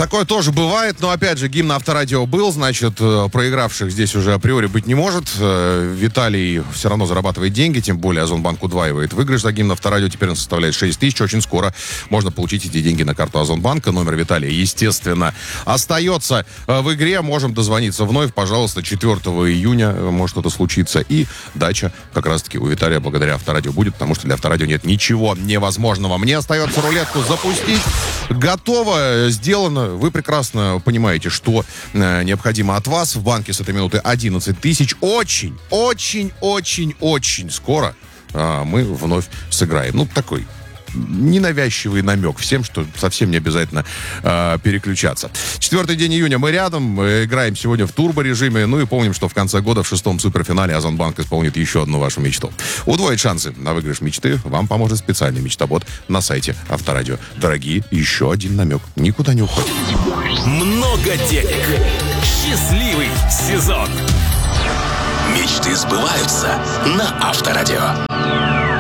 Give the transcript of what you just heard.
Такое тоже бывает, но, опять же, гимн Авторадио был, значит, проигравших здесь уже априори быть не может. Виталий все равно зарабатывает деньги, тем более Озонбанк удваивает выигрыш за гимн Авторадио. Теперь он составляет 6 тысяч. Очень скоро можно получить эти деньги на карту Озонбанка. Номер Виталия, естественно, остается в игре. Можем дозвониться вновь, пожалуйста, 4 июня может что-то случиться. И дача как раз-таки у Виталия благодаря Авторадио будет, потому что для Авторадио нет ничего невозможного. Мне остается рулетку запустить. Готово, сделано. Вы прекрасно понимаете, что необходимо от вас. В банке с этой минуты 11 тысяч. Очень скоро мы вновь сыграем. Ну, такой ненавязчивый намек всем, что совсем не обязательно переключаться. 4 день июня мы рядом, играем сегодня в турбо-режиме, ну и помним, что в конце года в 6-м суперфинале Озонбанк исполнит еще одну вашу мечту. Удвоить шансы на выигрыш мечты вам поможет специальный мечтобот на сайте Авторадио. Дорогие, еще один намек. Никуда не уходит. Много денег. Счастливый сезон. Мечты сбываются на Авторадио.